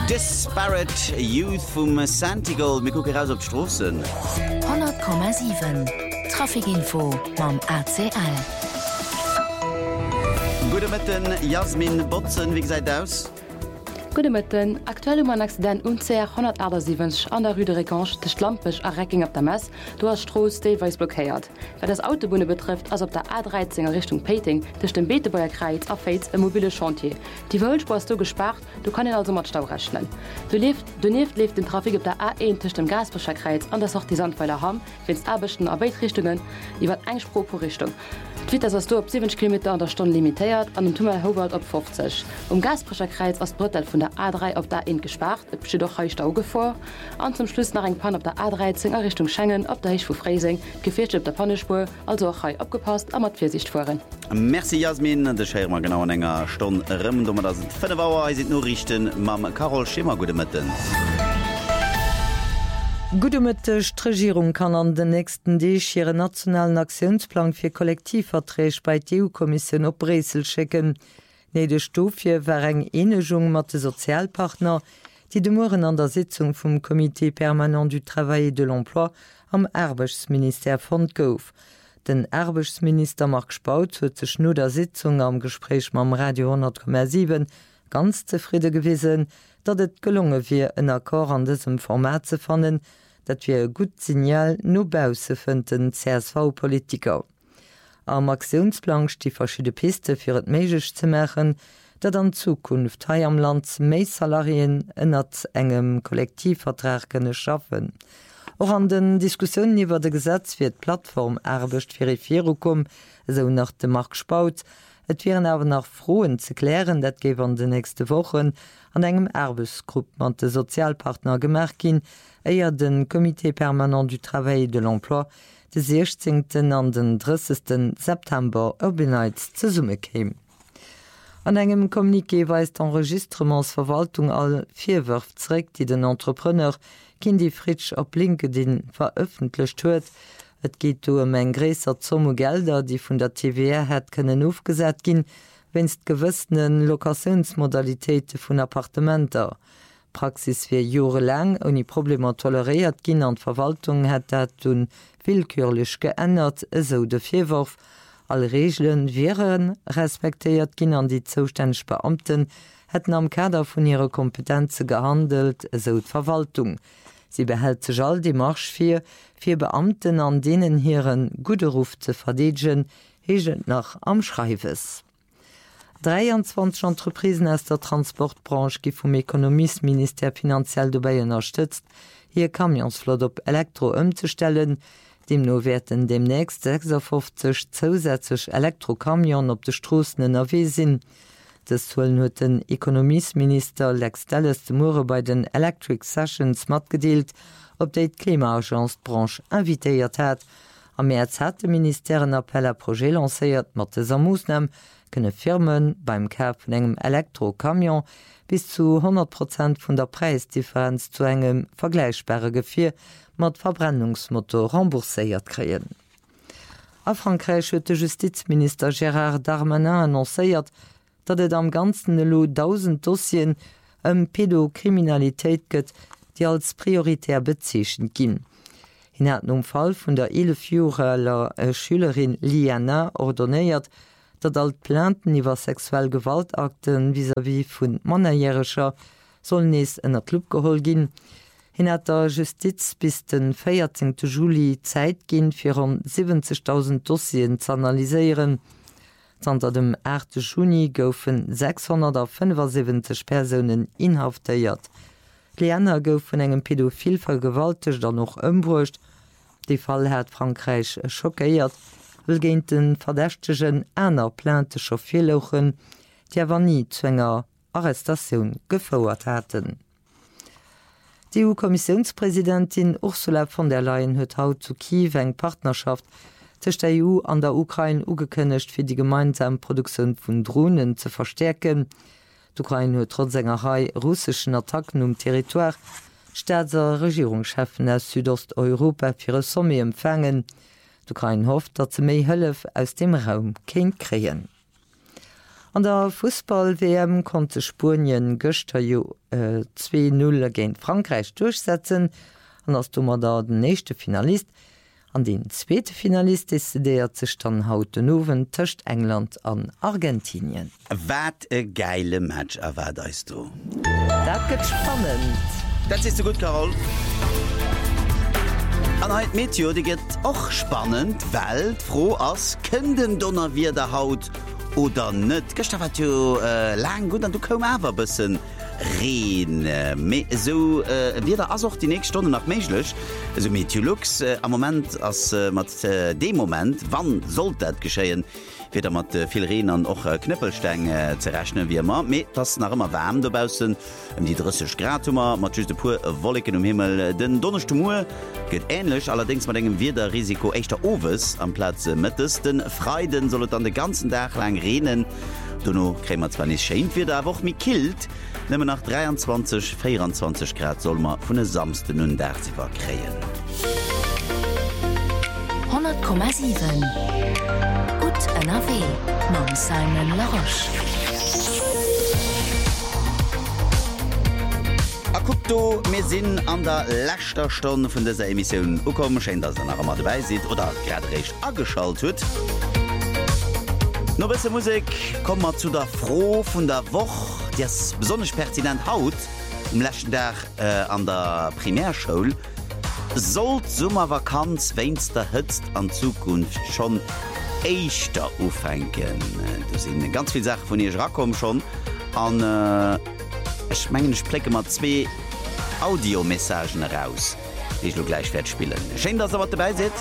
Disparate Youth vum Santiago mir gucke raus op Strossen. 100,7 Trafikinfo mam ACL. Gute Mitten, Jasmin Botzen, wie seid aus? Gute Mitten, aktuell um ein Accident unzäher 178 an der Rue de Recanche, de Schlampech a Recking op der Mess, du hast Stroos teilweise blockiert. Wer das Autobahn betrifft, als op der A13 Richtung Peting, durch den Betebauer Kreuz auf Fels ein mobile Chantier. Die Wölspur hast du gespart, du kannst also mit Stau rechnen. Du lebt den Trafik op der A1 durch den Gasbrecher Kreuz an der auch die Sandpfeiler haben, wenn es Arbeiten und Arbeitrichtungen, die wird ein Spruch pro Richtung. Twitter hast du op 70 km an der Stunde limitiert, an dem Tunnel Howard op 50. Gasbrecher Kreuz aus Brüssel von der A3 auf der A1 gespart, es besteht auch heute Stau vor. Und zum Schluss nach einem Pan auf der A13 in Richtung Schengen, auf der Hecht von Freising, gefährdet auf der Pannespur, also auch heute abgepasst, aber mit Vorsicht fahren. Merci Jasmin, das ist mal genau eine Stunde rum, da sind 5 Uhr, sind nur richten, Mam Carol Schema, gute Mitten. Gudemëtteg Regierung kann an den nächsten Deeg ihren nationalen Aktionsplan fir Kollektivverträge bei d' EU-Kommission op Bresel schicken. Nede Stofie war eng Enegung mat de Sozialpartner, die de Moren an der Sitzung vum Komitee permanent du Travail et de l'Emploi am Erbechtsminister von gouf. Den Erbechtsminister Marc Spaut huet sech no der Sitzung am Gespräch mam Radio 10,7 ganz zufriede gewesen, dat et gelungen wie en Akkor an diesem Format ze fannen, dat wir gut Signal nobause vun den CSV-Politiker. Am Aktionsplan die verschiedene Piste fir et meigich ze machen, dat an Zukunft hai am Land méi Salarien ënnert engem Kollektivvertrag kënne schaffen. Auch an den Diskussionen iwwer de Gesetz wird Plattform erbecht verifierung so nach dem Markt Spaut. Et wären aber nach frohen zu klären, dat ge an de nächste Wochen an engem Erbesgruppe man de Sozialpartner gemerk gin, eier den Komitee permanent du Travail et de l'Emploi de 16. an den 30. September Urbanite ze Summe käm. An engem Kommuniqué weist Enregistrementsverwaltung all 4 Wörf zurück, die den Entrepreneur Kindi Fritsch op LinkedIn veröffentlicht huet. Et geht um eng gräser Zomo Gelder, die vun der TVR het können aufgesät gin, wennst gewissenen Lokationsmodalitäten vun Appartementer. Praxis fir Jore lang uni Probleme toleriert gin an Verwaltung het dat hun willkürlich geändert, eso de Vierwurf. Alle Regeln wären respektiert gin an die zuständig Beamten, hätten am Kader vun ihre Kompetenze gehandelt, eso d' Verwaltung. Sie behält sich all die Marsch fir Beamten an denen hieren gute Ruf zu verdedigen, hegent nach am Schreives. 23 Entreprisen aus der Transportbranche gi vom Ökonomieminister finanziell dabei unterstützt, hier Kamionsflot op Elektro umzustellen. Demno werden demnächst 56 zusätzlich Elektrokamion op de Strassen NRW sinn. Das sollen hue den Ökonomieminister Lex Dallas de Moore bei den Electric Sessions matgedeelt, op de Klimaagencebranche invitéiert hat. Am März hat de Minister een Appell a Projet lancéiert mat des Amusnem, kënne Firmen beim Kauf von engem Elektrokamion bis zu 100% vun der Preisdifferenz zu engem vergleichbare Gefir mat Verbrennungsmotor rembourséiert kreen. A Frankreich huet de Justizminister Gérard Darmanin annoncéiert, dat et am ganzen lo 1000 Dossien Pädokriminalitéit gëtt, die als prioritär bezeechen ginn. Hin hat um Fall vun der 11-jähriger Schülerin Liana ordonnéiert, dat alt Planten iwwer sexuell Gewaltakten vis-à-vis vun Mannerjährescher soll nees ënner Club gehol ginn. Hin hat der Justiz bis den 14. Juli Zeit ginn fir um 70.000 Dossien zu analyseieren. Zanter dem 8. Juni goufen 675 Personen inhaftéiert. Liana gouf vun engem Pädophil vergewaltigt dann noch ëmbrucht. Die Fall hat Frankreich schockéiert, will géint den verdächtegen Äner plante Chauffeurlochen, die awer nie zu enger Arrestation gefauert hatten. Die EU-Kommissionspräsidentin Ursula von der Leyen huet haut zu Kiew eng Partnerschaft zwischen der EU an der Ukraine ugekënnecht fir die gemeinsame Produktion vun Drohnen zu verstärken. D'Ukraine huet trotz engerei russischen Attacken Territoire Staatser Regierungschefen aus Südosteuropa fir e Somme empfangen. D'Ukraine hofft, dat ze méi Hëllef aus dem Raum kenint kreen. An der Fußball-WM konnte Spurien Göster 2-0 gegen Frankreich durchsetzen. Und als du mal da den nächste Finalist, an den zweite Finalist ist der sich dann haut den Oven töcht England an Argentinien. Wat e geile Match erwartest du? Das wird spannend. Das ist so gut, Carol. An heute Meteor, die geht auch spannend, weil froh als können Donner wir der Haut oder nicht. Gestern war ja lang gut, und du kommst aber ein bisschen reden. So wird er auch die nächste Stunde nach möglich. Also Meteorlux am Moment, als mit dem Moment, wann soll das geschehen, wird er mit viel Reden und auch Knüppelsteine zu rechnen wie immer. Aber das ist noch immer warm da draußen, die 30 Grad, mit just ein paar Wolken im Himmel. Den Donnerstag geht ähnlich, allerdings mit einem Wetterrisiko echter Oves am Platz mittes. Den Freitag soll es dann den ganzen Tag lang regnen. Donno kriegen wir zwar nicht schön wieder, aber auch mit Kilt. Nämlich nach 23, 24 Grad soll man von der Samstag und der Tag kriegen. 100,7 Gut NRW Mam Simon Laroche. Guck du, wir sind an der letzten Stunde von dieser Emission gekommen. Schön, dass ihr noch einmal dabei seid oder gerade recht angeschaltet. Noch ein bisschen Musik, kommen wir zu der Froh von der Woche. Die ist besonders pertinent haut. Am letzten Tag an der Primärschule. Sollt Sommervakanz, wenn's da hitzt, an Zukunft schon echter aufhängen. Da sind ganz viele Sachen von ihr rankommen schon. Und ich meine, ich plecke mal 2 Audiomessagen raus, die ich gleich werde spielen. Schön, dass ihr was dabei seid.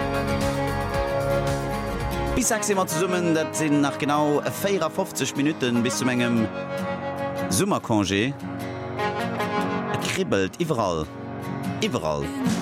Bis 6 Uhr zusammen, das sind nach genau 54 Minuten bis zu meinem Sommercongé. Kribbelt überall. Überall.